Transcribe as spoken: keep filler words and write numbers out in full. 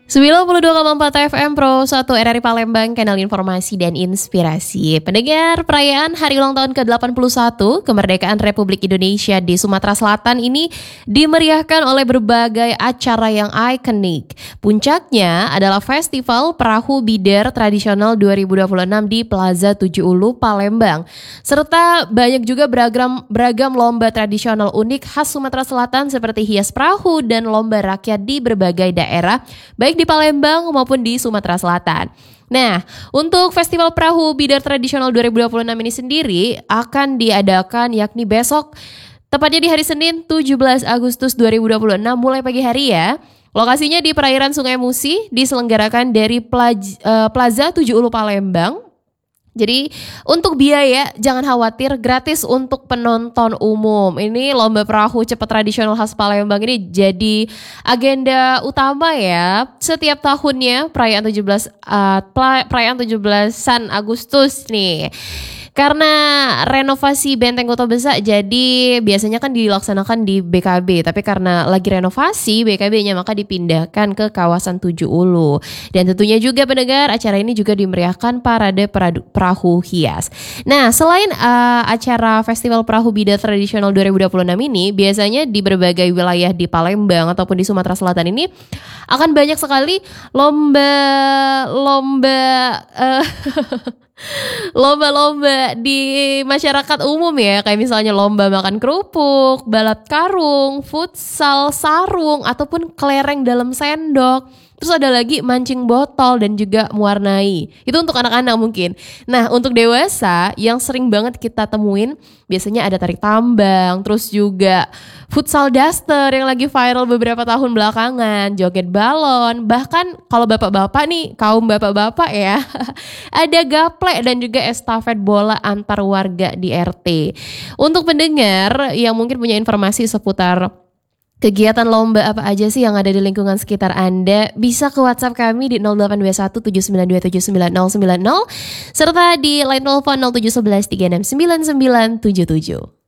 sembilan puluh dua koma empat F M Pro satu R R I Palembang, kanal informasi dan inspirasi. Pendengar, perayaan hari ulang tahun ke delapan puluh satu kemerdekaan Republik Indonesia di Sumatera Selatan ini dimeriahkan oleh berbagai acara yang ikonik. Puncaknya adalah Festival Perahu Bider Tradisional dua ribu dua puluh enam di Plaza Tujuh Ulu, Palembang. Serta banyak juga beragam, beragam lomba tradisional unik khas Sumatera Selatan seperti hias perahu dan lomba rakyat di berbagai daerah, baik di Palembang maupun di Sumatera Selatan. Nah, untuk Festival Perahu Bider Tradisional dua ribu dua puluh enam ini sendiri akan diadakan yakni besok, tepatnya di hari Senin tujuh belas Agustus dua ribu dua puluh enam mulai pagi hari ya. Lokasinya di perairan Sungai Musi, diselenggarakan dari Plaj, uh, Plaza Tujuh Ulu Palembang. Jadi untuk biaya jangan khawatir, gratis untuk penonton umum. Ini lomba perahu cepat tradisional khas Palembang ini jadi agenda utama ya setiap tahunnya perayaan tujuh belas uh, perayaan tujuh belasan Agustus nih. Karena renovasi Benteng Kota Besak, jadi biasanya kan dilaksanakan di B K B, tapi karena lagi renovasi B K B-nya maka dipindahkan ke kawasan Tujuh Ulu. Dan tentunya juga pendengar, acara ini juga dimeriahkan parade perahu hias. Nah, selain uh, acara Festival Perahu Bider Tradisional dua ribu dua puluh enam ini, biasanya di berbagai wilayah di Palembang ataupun di Sumatera Selatan ini akan banyak sekali lomba lomba uh, lomba-lomba di masyarakat umum ya, kayak misalnya lomba makan kerupuk, balap karung, futsal, sarung, ataupun kelereng dalam sendok. Terus ada lagi mancing botol dan juga mewarnai. Itu untuk anak-anak mungkin. Nah, untuk dewasa yang sering banget kita temuin biasanya ada tarik tambang, terus juga futsal duster yang lagi viral beberapa tahun belakangan, joget balon, bahkan kalau bapak-bapak nih, kaum bapak-bapak ya, ada gaplek dan juga estafet bola antar warga di R T. Untuk pendengar yang mungkin punya informasi seputar kegiatan lomba apa aja sih yang ada di lingkungan sekitar Anda, bisa ke WhatsApp kami di nol delapan dua satu tujuh sembilan dua tujuh sembilan nol sembilan nol serta di line telepon nol tujuh satu satu tiga enam sembilan sembilan tujuh tujuh.